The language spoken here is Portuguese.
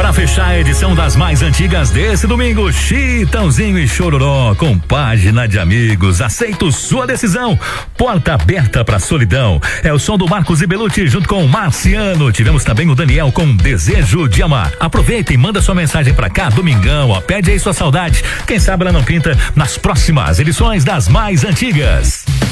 Pra fechar a edição das mais antigas desse domingo, Chitãozinho e Chororó com página de amigos. Aceito sua decisão. Porta aberta pra solidão. É o som do Marcos e Belucci junto com o Marciano. Tivemos também o Daniel com Desejo de Amar. Aproveita e manda sua mensagem pra cá, domingão, ó. Pede aí sua saudade. Quem sabe ela não pinta nas próximas edições das mais antigas.